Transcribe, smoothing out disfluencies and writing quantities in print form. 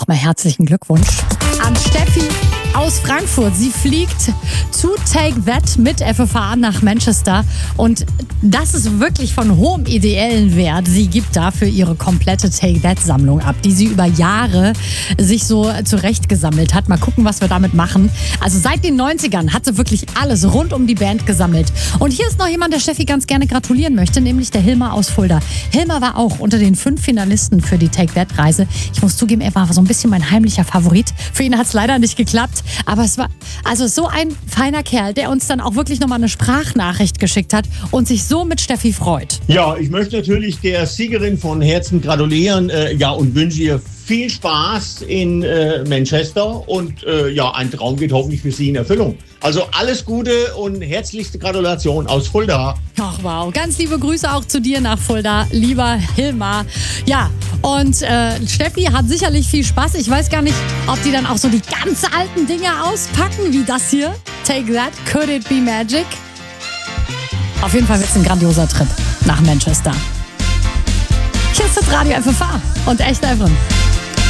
nochmal herzlichen Glückwunsch an Steffi aus Frankfurt. Sie fliegt zu Take That mit FFH nach Manchester und das ist wirklich von hohem ideellen Wert. Sie gibt dafür ihre komplette Take That Sammlung ab, die sie über Jahre sich so zurechtgesammelt hat. Mal gucken, was wir damit machen. Also seit den 90ern hat sie wirklich alles rund um die Band gesammelt. Und hier ist noch jemand, der Steffi ganz gerne gratulieren möchte, nämlich der Hilmar aus Fulda. Hilmar war auch unter den 5 Finalisten für die Take That Reise. Ich muss zugeben, er war so ein bisschen mein heimlicher Favorit. Für ihn hat es leider nicht geklappt. Aber es war also so ein feiner Kerl, der uns dann auch wirklich nochmal eine Sprachnachricht geschickt hat und sich so mit Steffi freut. Ja, ich möchte natürlich der Siegerin von Herzen gratulieren und wünsche ihr viel Spaß in Manchester und ein Traum geht hoffentlich für sie in Erfüllung. Also alles Gute und herzlichste Gratulation aus Fulda. Ach wow, ganz liebe Grüße auch zu dir nach Fulda, lieber Hilmar. Ja, und Steffi hat sicherlich viel Spaß. Ich weiß gar nicht, ob die dann auch so die ganz alten Dinge auspacken, wie das hier. Take That, Could It Be Magic? Auf jeden Fall wird es ein grandioser Trip nach Manchester. Hier ist das Radio FFH und echt Evren.